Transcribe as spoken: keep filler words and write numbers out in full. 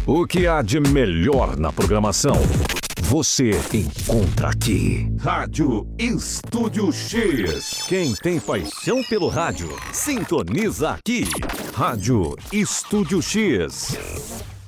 O que há de melhor na programação? Você encontra aqui. Rádio Estúdio X. Quem tem paixão pelo rádio, sintoniza aqui. Rádio Estúdio X.